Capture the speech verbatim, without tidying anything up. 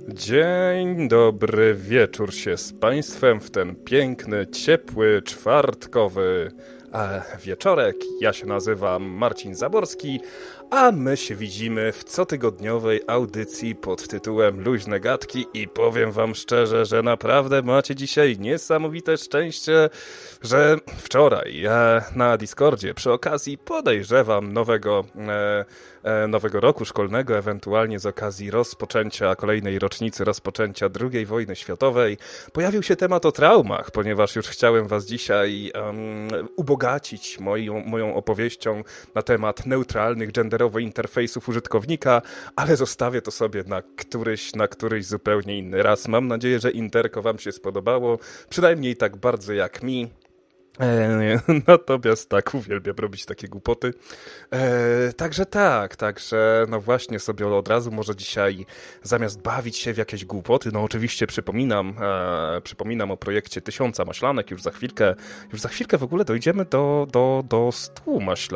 Dzień dobry wieczór się z Państwem w ten piękny, ciepły, czwartkowy e, wieczorek. Ja się nazywam Marcin Zaborski, a my się widzimy w cotygodniowej audycji pod tytułem Luźne Gadki i powiem wam szczerze, że naprawdę macie dzisiaj niesamowite szczęście, że wczoraj e, na Discordzie przy okazji podejrzewam nowego e, nowego roku szkolnego, ewentualnie z okazji rozpoczęcia kolejnej rocznicy rozpoczęcia drugiej wojny światowej, pojawił się temat o traumach, ponieważ już chciałem was dzisiaj um, ubogacić moją, moją opowieścią na temat neutralnych, genderowo interfejsów użytkownika, ale zostawię to sobie na któryś, na któryś zupełnie inny raz. Mam nadzieję, że Interko wam się spodobało, przynajmniej tak bardzo jak mi. E, natomiast tak, uwielbiam robić takie głupoty. E, także tak, także no właśnie sobie od razu może dzisiaj zamiast bawić się w jakieś głupoty, no oczywiście przypominam, e, przypominam o projekcie Tysiąca Maślanek, już za chwilkę, już za chwilkę w ogóle dojdziemy do, do, do stu maślanek.